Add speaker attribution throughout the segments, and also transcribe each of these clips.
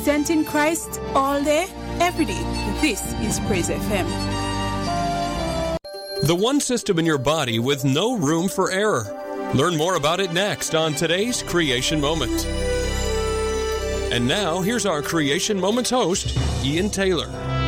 Speaker 1: Presenting Christ all day, every day. This is Praise FM.
Speaker 2: The one system in your body with no room for error. Learn more about it next on today's Creation Moment. And now, here's our Creation Moments host, Ian Taylor.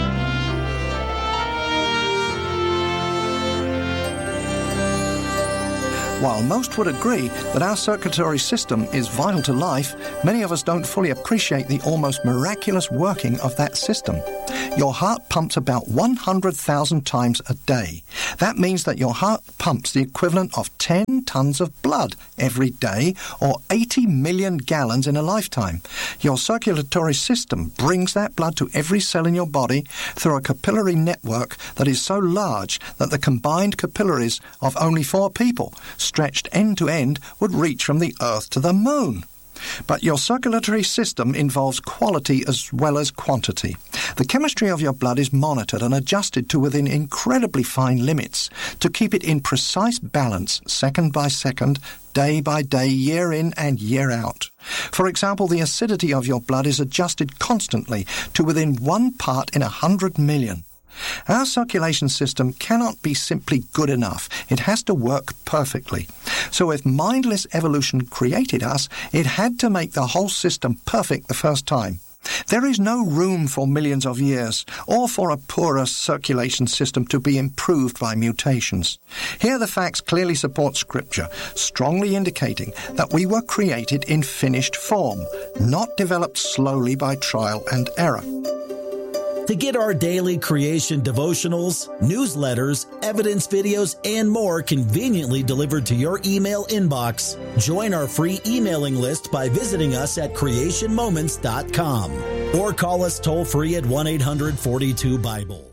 Speaker 3: While most would agree that our circulatory system is vital to life, many of us don't fully appreciate the almost miraculous working of that system. Your heart pumps about 100,000 times a day. That means that your heart pumps the equivalent of 10 tons of blood every day, or 80 million gallons in a lifetime. Your circulatory system brings that blood to every cell in your body through a capillary network that is so large that the combined capillaries of only 4 people, stretched end to end, would reach from the Earth to the Moon. But your circulatory system involves quality as well as quantity. The chemistry of your blood is monitored and adjusted to within incredibly fine limits to keep it in precise balance, second by second, day by day, year in and year out. For example, the acidity of your blood is adjusted constantly to within 1 part in 100 million. Our circulation system cannot be simply good enough. It has to work perfectly. So if mindless evolution created us, it had to make the whole system perfect the first time. There is no room for millions of years, or for a poorer circulation system to be improved by mutations. Here the facts clearly support Scripture, strongly indicating that we were created in finished form, not developed slowly by trial and error.
Speaker 4: To get our daily creation devotionals, newsletters, evidence videos, and more conveniently delivered to your email inbox, join our free emailing list by visiting us at creationmoments.com or call us toll-free at 1-800-42-BIBLE.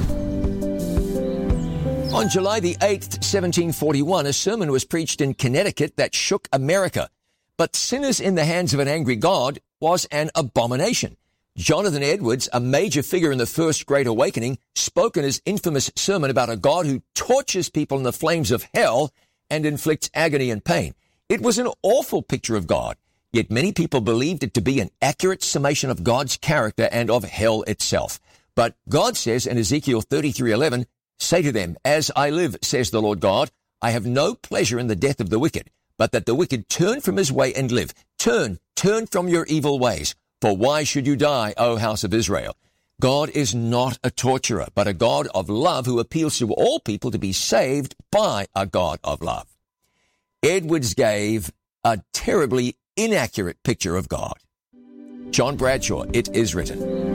Speaker 5: On July the 8th, 1741, a sermon was preached in Connecticut that shook America. But sinners in the hands of an angry God was an abomination. Jonathan Edwards, a major figure in the First Great Awakening, spoke in his infamous sermon about a God who tortures people in the flames of hell and inflicts agony and pain. It was an awful picture of God, yet many people believed it to be an accurate summation of God's character and of hell itself. But God says in Ezekiel 33:11, "Say to them, as I live, says the Lord God, I have no pleasure in the death of the wicked, but that the wicked turn from his way and live. Turn from your evil ways. For why should you die, O house of Israel?" God is not a torturer, but a God of love who appeals to all people to be saved by a God of love. Edwards gave a terribly inaccurate picture of God. John Bradshaw, It Is Written.